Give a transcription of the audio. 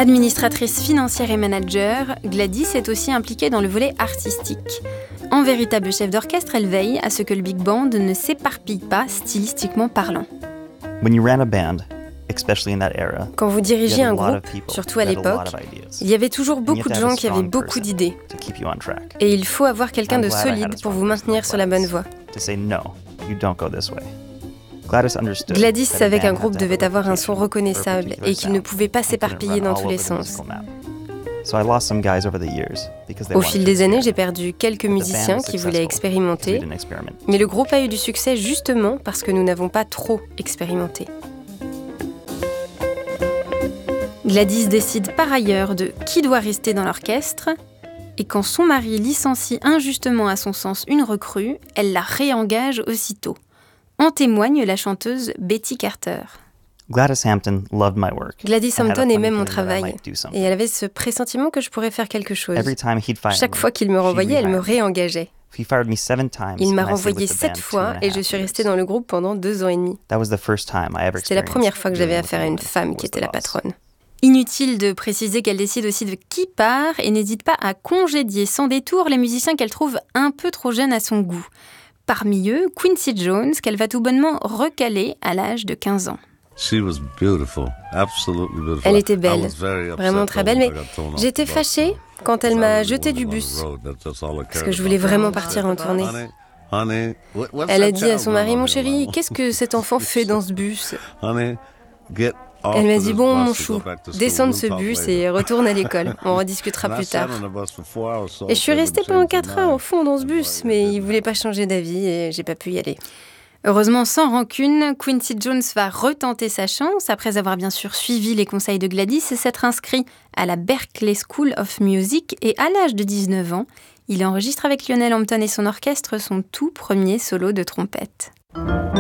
Administratrice financière et manager, Gladys est aussi impliquée dans le volet artistique. En véritable chef d'orchestre, elle veille à ce que le big band ne s'éparpille pas stylistiquement parlant. When you ran a band, especially in that era, Quand vous dirigez you had un a lot groupe, of people surtout à who had a l'époque, lot of ideas. il y avait toujours And you beaucoup have de to have gens a qui avaient strong beaucoup person d'idées. to keep you on track. Et il faut avoir quelqu'un I'm de glad I had solide a pour strong vous person maintenir like sur la bonne Gladys voie. To say no, you don't go this way. Gladys understood Gladys that a savait qu'un band groupe had to have devait a avoir un son reputation for a reconnaissable particular et qu'il ne sound. pouvait pas It couldn't s'éparpiller run dans all tous les over the sens. musical map. So I lost some guys over the years because they Au wanted fil to des années, experiment. j'ai perdu quelques But the band musiciens was qui voulaient successful because we expérimenter, didn't experiment. mais le groupe a eu du succès justement parce que nous n'avons pas trop expérimenté. Gladys décide par ailleurs de qui doit rester dans l'orchestre, et quand son mari licencie injustement à son sens une recrue, elle la réengage aussitôt. En témoigne la chanteuse Betty Carter. Gladys Hampton loved my work. Gladys and had a Hampton funny aimait mon feeling that I travail, might do et something. elle avait ce pressentiment que je pourrais faire quelque chose. Every time he'd fire Chaque me, fois qu'il me she'd renvoyait, elle me rehire me. réengageait. He fired me 7 times. Il m'a and I stayed renvoyé with the 7 band 2 fois and a et je half suis years. restée dans le groupe pendant 2 ans et demi. That was the first time I ever C'était la première fois que j'avais experienced affaire à une dealing with a femme woman qui who était was la the boss. patronne. Inutile de préciser qu'elle décide aussi de qui part et n'hésite pas à congédier sans détour les musiciens qu'elle trouve un peu trop jeunes à son goût. Parmi eux, Quincy Jones, qu'elle va tout bonnement recaler à l'âge de 15 ans. Elle était belle, Vraiment très belle, mais j'étais fâchée quand elle m'a jeté du bus, parce que je voulais vraiment partir en tournée. Elle a dit à son mari, « Mon chéri, qu'est-ce que cet enfant fait dans ce bus ?» Elle m'a dit, « Bon, mon chou, descends de ce bus et retourne à l'école. On rediscutera plus tard. » Et je suis restée pendant 4 heures au fond dans ce bus, mais il voulait pas changer d'avis et j'ai pas pu y aller. Heureusement, sans rancune, Quincy Jones va retenter sa chance, après avoir bien sûr suivi les conseils de Gladys et s'être inscrit à la Berklee School of Music. Et à l'âge de 19 ans, il enregistre avec Lionel Hampton et son orchestre son tout premier solo de trompette.